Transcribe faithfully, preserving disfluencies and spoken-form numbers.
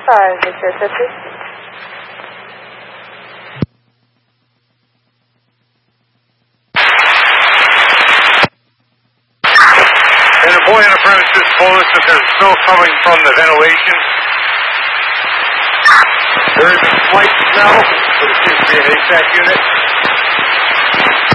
five, Victor fifty. And a boy on the premises told us that there's snow coming from the ventilation. There is a slight smell, but it seems to be an H V A C unit.